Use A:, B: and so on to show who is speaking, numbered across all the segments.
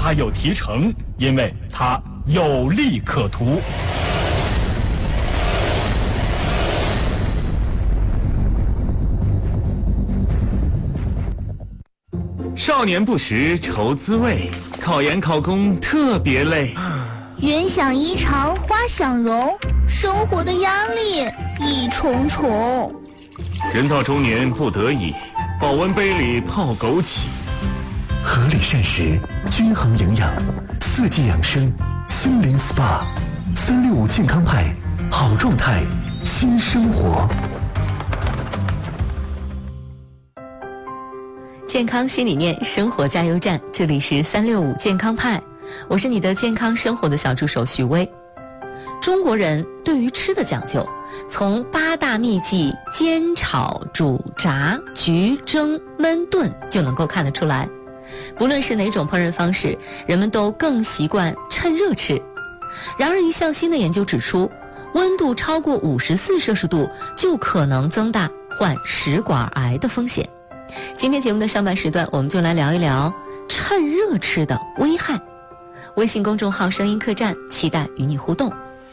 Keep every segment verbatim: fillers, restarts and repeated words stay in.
A: 它有提成，因为它有利可图。少年不识愁滋味，考研考公特别累。
B: 云想衣裳花想容，生活的压力一重重。
A: 人到中年不得已，保温杯里泡枸杞。
C: 合理膳食，均衡营养，四季养生，心灵 S P A， 三六五健康派，好状态，新生活。
D: 健康新理念，生活加油站，这里是三六五健康派，我是你的健康生活的小助手徐薇。中国人对于吃的讲究，从八大秘技煎炒煮炸焗蒸焖炖就能够看得出来。不论是哪种烹饪方式，人们都更习惯趁热吃。然而一项新的研究指出，温度超过五十四摄氏度就可能增大患食管癌的风险。今天节目的上半时段，我们就来聊一聊趁热吃的危害。微信公众号声音客栈，期待与你互动。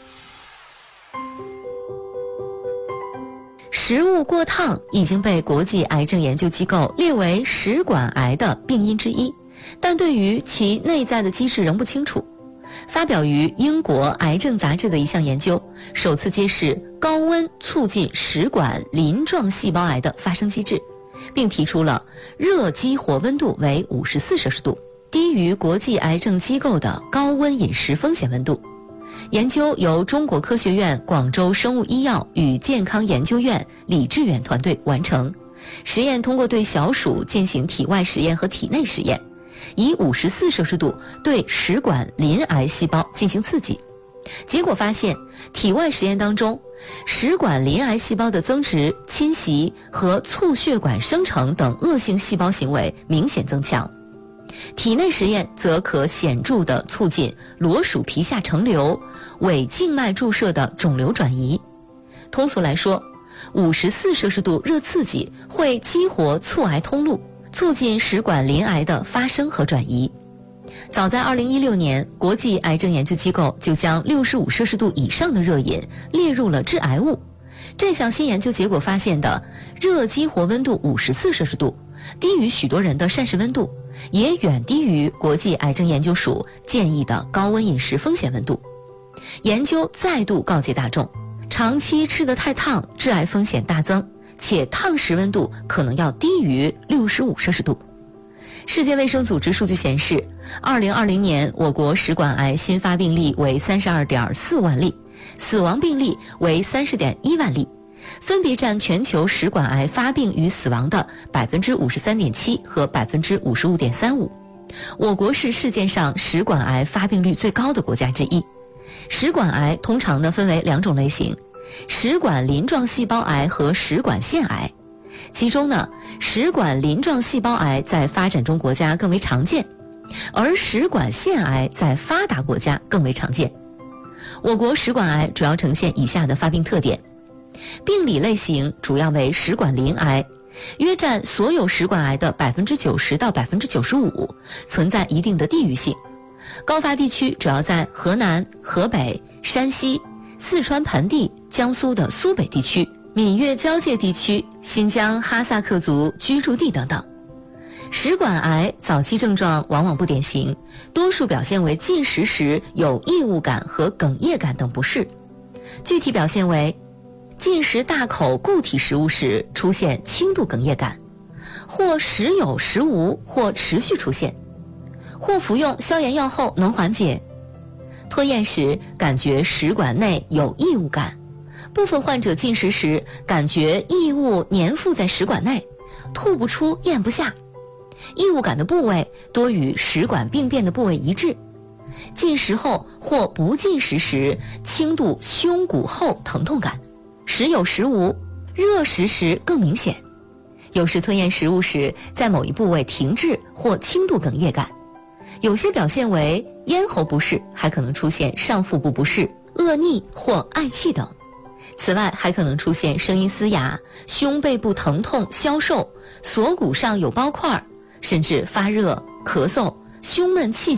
D: 食物过烫已经被国际癌症研究机构列为食管癌的病因之一，但对于其内在的机制仍不清楚。发表于英国癌症杂志的一项研究，首次揭示高温促进食管鳞状细胞癌的发生机制，并提出了热激活温度为五十四摄氏度，低于国际癌症机构的高温饮食风险温度。研究由中国科学院广州生物医药与健康研究院李志远团队完成。实验通过对小鼠进行体外实验和体内实验，以五十四摄氏度对食管鳞癌细胞进行刺激。结果发现，体外实验当中，食管鳞癌细胞的增殖、侵袭和促血管生成等恶性细胞行为明显增强。体内实验则可显著地促进裸鼠皮下成瘤、伪静脉注射的肿瘤转移。通俗来说，五十四摄氏度热刺激会激活促癌通路，促进食管鳞癌的发生和转移。早在二零一六年，国际癌症研究机构就将六十五摄氏度以上的热饮列入了致癌物。这项新研究结果发现的热激活温度五十四摄氏度，低于许多人的膳食温度，也远低于国际癌症研究署建议的高温饮食风险温度。研究再度告诫大众，长期吃得太烫，致癌风险大增，且烫食温度可能要低于六十五摄氏度。世界卫生组织数据显示，二零二零年我国食管癌新发病例为 三十二点四万例，死亡病例为 三十点一万例，分别占全球食管癌发病与死亡的 百分之五十三点七 和 百分之五十五点三五。我国是世界上食管癌发病率最高的国家之一。食管癌通常呢分为两种类型，食管鳞状细胞癌和食管腺癌。其中呢，食管鳞状细胞癌在发展中国家更为常见，而食管腺癌在发达国家更为常见。我国食管癌主要呈现以下的发病特点：病理类型主要为食管鳞癌，约占所有食管癌的 百分之九十 到 百分之九十五， 存在一定的地域性。高发地区主要在河南、河北、山西、四川盆地、江苏的苏北地区、闽粤交界地区、新疆哈萨克族居住地等等。食管癌早期症状往往不典型，多数表现为进食时有异物感和哽咽感等不适。具体表现为进食大口固体食物时出现轻度哽咽感，或时有时无，或持续出现，或服用消炎药后能缓解。吞咽时感觉食管内有异物感，部分患者进食时感觉异物粘附在食管内，吐不出咽不下。异物感的部位多与食管病变的部位一致。进食后或不进食时轻度胸骨后疼痛感，时有时无，热食时更明显。有时吞咽食物时在某一部位停滞或轻度哽咽感。有些表现为咽喉不适，还可能出现上腹部不适、恶逆或嗳气等。此外还可能出现声音嘶哑、胸背部疼痛、消瘦、锁骨上有包块，甚至发热、咳嗽、胸闷气